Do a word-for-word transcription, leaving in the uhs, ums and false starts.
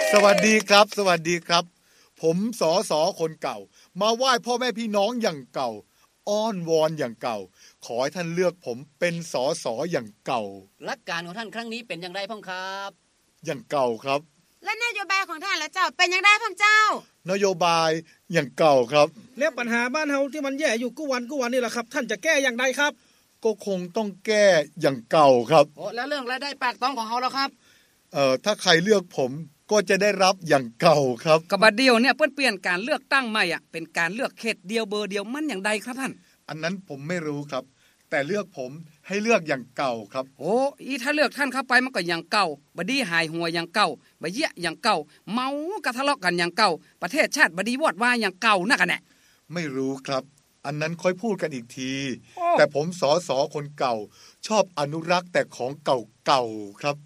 สวัสดีครับสวัสดีครับผมสอสอคนเก่ามาไหว้พ่อแม่พี่น้องอย่างเก่าอ้อนวอนอย่างเก่าขอให้ท่านเลือกผมเป็นสอสออย่างเก่าหลักการของท่านครั้งนี้เป็นอย่างไรพ่องครับอย่างเก่าครับและนโยบายของท่านและเจ้าเป็นอย่างไรพ่องเจ้านโยบายอย่างเก่าครับแล้วปัญหาบ้านเฮาที่มันแย่อยู่กู้วันกู้วันนี่แหละครับท่านจะแก้อย่างไรครับก็คงต้องแก้อย่างเก่าครับโอ้แล้วเรื่องรายได้ปากท้องของเฮาแล้วครับเอ่อถ้าใครเลือกผมก็จะได้รับอย่างเก่าครับกบัดเดียวเนี่ยเปิ้นเปลี่ยนการเลือกตั้งใหม่อ่ะเป็นการเลือกเขตเดียวเบอร์เดียวมันอย่างใดครับท่านอันนั้นผมไม่รู้ครับแต่เลือกผมให้เลือกอย่างเก่าครับโอ้อีถ้าเลือกท่านเข้าไปมันก็อย่างเก่าบดีหายหัวอย่างเก่าบะเยะอย่างเก่าเมากะทะเลาะกันอย่างเก่าประเทศชาติบดีวอดว่าอย่างเก่านักกันแน่ไม่รู้ครับอันนั้นค่อยพูดกันอีกทีแต่ผมสอสอคนเก่าชอบอนุรักษ์แต่ของเก่าๆครับ